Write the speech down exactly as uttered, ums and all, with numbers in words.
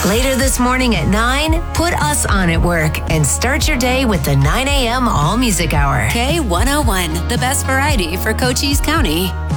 Later this morning at nine, put us on at work and start your day with the nine a.m. All Music Hour. K one oh one, the best variety for Cochise County.